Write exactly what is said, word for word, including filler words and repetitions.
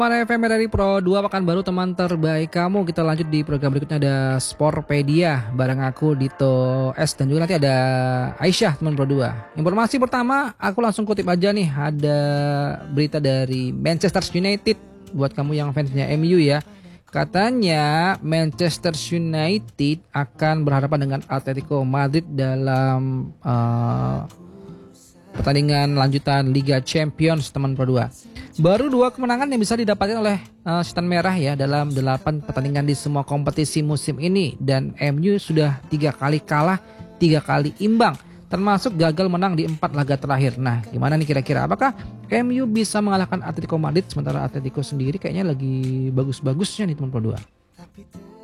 Para F M dari Pro dua pekan baru teman terbaik kamu. Kita lanjut di program berikutnya, ada Sportpedia bareng aku Dito S dan juga nanti ada Aisyah teman Pro dua. Informasi pertama aku langsung kutip aja nih, ada berita dari Manchester United buat kamu yang fansnya M U ya. Katanya Manchester United akan berhadapan dengan Atletico Madrid dalam uh, pertandingan lanjutan Liga Champions teman Pro dua. Baru dua kemenangan yang bisa didapatkan oleh uh, Setan Merah ya dalam delapan pertandingan di semua kompetisi musim ini, dan M U sudah tiga kali kalah, tiga kali imbang, termasuk gagal menang di empat laga terakhir. Nah, gimana nih kira-kira, apakah M U bisa mengalahkan Atletico Madrid sementara Atletico sendiri kayaknya lagi bagus-bagusnya nih teman Pro dua?